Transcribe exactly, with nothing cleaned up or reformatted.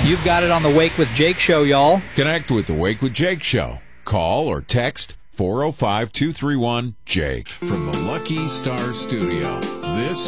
You've got it on the Wake with Jake show, y'all. Connect with the Wake with Jake show. Call or text four oh five, two three one, Jake from the Lucky Star Studio. This